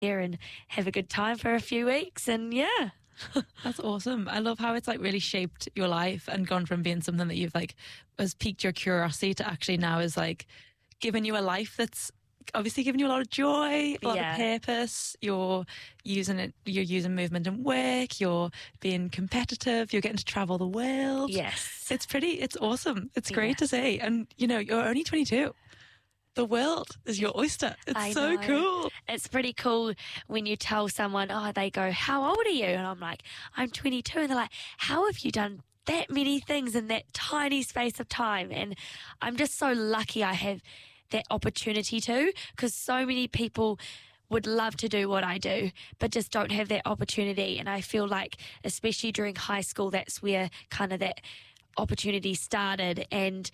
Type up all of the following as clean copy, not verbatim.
here and have a good time for a few weeks. And yeah. That's awesome. I love how it's like really shaped your life and gone from being something that you've like has piqued your curiosity to actually now is like giving you a life that's obviously giving you a lot of joy, a lot of purpose. You're using movement and work, you're being competitive, you're getting to travel the world. Yes. It's awesome. It's great to see. And you know, you're only 22. The world is your oyster. It's so cool. It's pretty cool when you tell someone, they go, how old are you? And I'm like, I'm 22. And they're like, how have you done that many things in that tiny space of time? And I'm just so lucky I have that opportunity to, because so many people would love to do what I do, but just don't have that opportunity. And I feel like, especially during high school, that's where kind of that opportunity started. And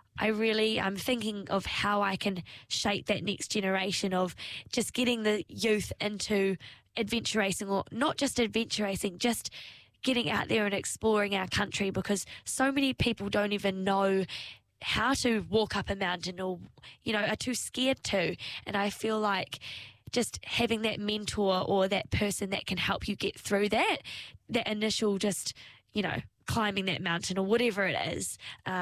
I'm thinking of how I can shape that next generation of just getting the youth into adventure racing, or not just adventure racing, just getting out there and exploring our country, because so many people don't even know how to walk up a mountain or, you know, are too scared to. And I feel like just having that mentor or that person that can help you get through that initial just, you know, climbing that mountain or whatever it is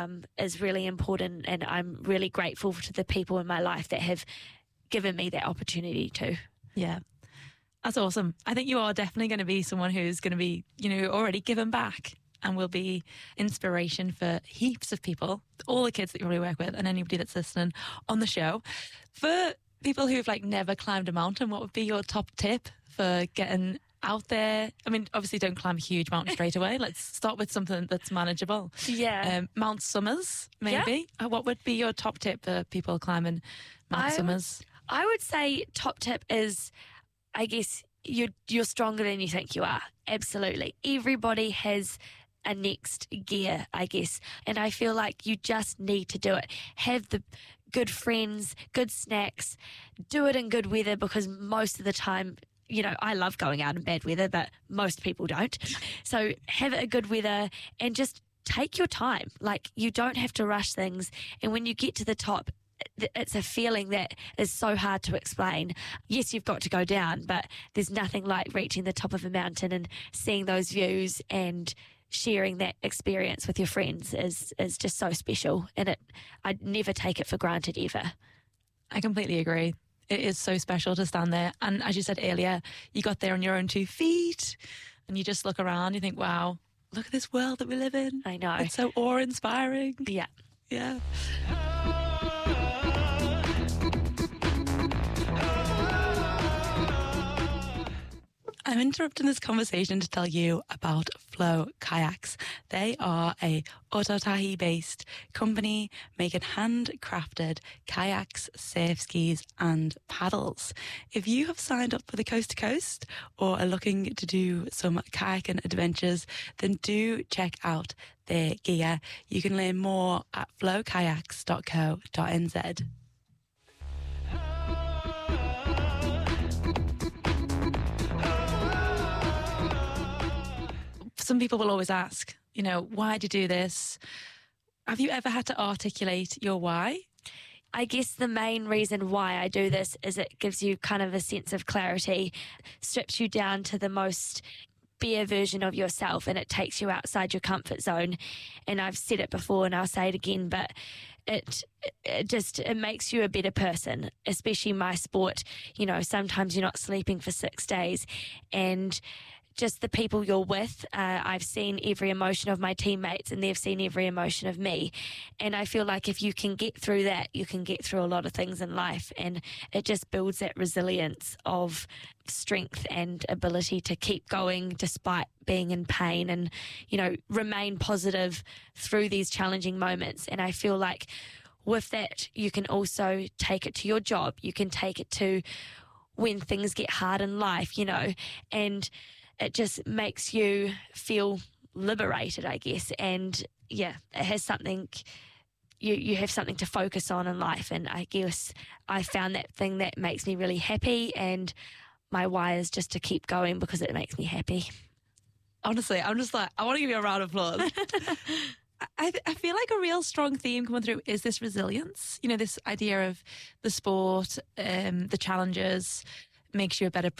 really important. And I'm really grateful to the people in my life that have given me that opportunity too. Yeah. That's awesome. I think you are definitely going to be someone who's going to be, you know, already given back and will be inspiration for heaps of people, all the kids that you probably work with and anybody that's listening on the show. For people who've like never climbed a mountain, what would be your top tip for getting out there? I mean, obviously don't climb a huge mountain straight away. Let's start with something that's manageable. Yeah. Mount Somers, maybe. Yeah. What would be your top tip for people climbing Mount Somers? I would say top tip is, I guess, you're stronger than you think you are. Absolutely. Everybody has a next gear, I guess. And I feel like you just need to do it. Have the good friends, good snacks, do it in good weather, because most of the time, you know, I love going out in bad weather, but most people don't. So have it a good weather and just take your time. Like, you don't have to rush things. And when you get to the top, it's a feeling that is so hard to explain. Yes, you've got to go down, but there's nothing like reaching the top of a mountain and seeing those views and sharing that experience with your friends is just so special. And I'd never take it for granted ever. I completely agree. It is so special to stand there. And as you said earlier, you got there on your own 2 feet and you just look around, you think, wow, look at this world that we live in. I know. It's so awe-inspiring. Yeah. Yeah. I'm interrupting this conversation to tell you about Flow Kayaks. They are a Otautahi-based company making handcrafted kayaks, surf skis and paddles. If you have signed up for the Coast to Coast or are looking to do some kayaking adventures, then do check out their gear. You can learn more at flowkayaks.co.nz. Some people will always ask, you know, why do you do this? Have you ever had to articulate your why? I guess the main reason why I do this is it gives you kind of a sense of clarity, strips you down to the most bare version of yourself, and it takes you outside your comfort zone. And I've said it before and I'll say it again, but it makes you a better person, especially my sport. You know, sometimes you're not sleeping for 6 days, and just the people you're with. I've seen every emotion of my teammates and they've seen every emotion of me. And I feel like if you can get through that, you can get through a lot of things in life. And it just builds that resilience of strength and ability to keep going despite being in pain and, you know, remain positive through these challenging moments. And I feel like with that, you can also take it to your job. You can take it to when things get hard in life, you know, and it just makes you feel liberated, I guess. And yeah, it has something, you have something to focus on in life. And I guess I found that thing that makes me really happy, and my why is just to keep going because it makes me happy. Honestly, I'm just like, I want to give you a round of applause. I feel like a real strong theme coming through is this resilience. You know, this idea of the sport, the challenges makes you a better